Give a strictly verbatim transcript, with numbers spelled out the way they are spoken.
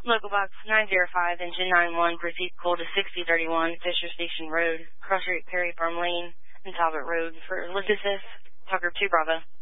Local box nine zero five, engine nine one, proceed cool to sixty thirty-one, Fisher Station Road, Cross Street, Perry Farm Lane, and Talbot Road for Lucas, Tucker two Bravo.